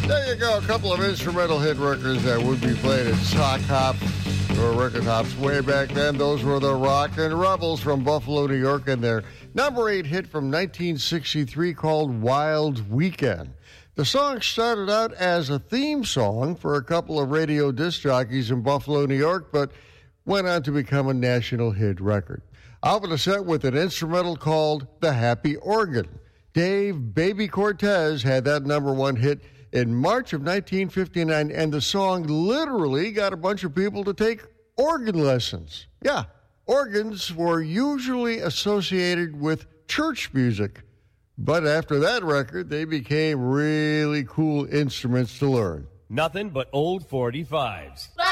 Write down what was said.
There you go, a couple of instrumental hit records that would be played at sock hops or record hops way back then. Those were the Rockin' Rebels from Buffalo, New York, and their number 8 hit from 1963 called Wild Weekend. The song started out as a theme song for a couple of radio disc jockeys in Buffalo, New York, but went on to become a national hit record. Out with a set with an instrumental called The Happy Organ. Dave Baby Cortez had that number 1 hit in March of 1959, and the song literally got a bunch of people to take organ lessons. Yeah, organs were usually associated with church music, but after that record, they became really cool instruments to learn. Nothing but old 45s.